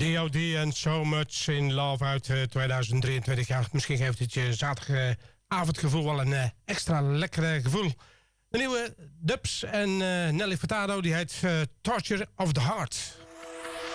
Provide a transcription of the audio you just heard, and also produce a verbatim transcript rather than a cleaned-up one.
D O D en So Much in Love uit uh, tweeduizend drieëntwintig. Ja, misschien geeft het je zaterdagavondgevoel wel een uh, extra lekkere gevoel. De nieuwe Dubs en uh, Nelly Furtado, die heet uh, Torture of the Heart.